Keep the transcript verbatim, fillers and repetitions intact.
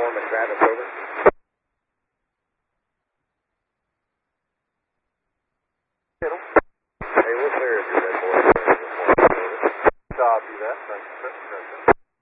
Foreman Travis, over. Hey, we're clear if you're that boy. Copy that, thanks.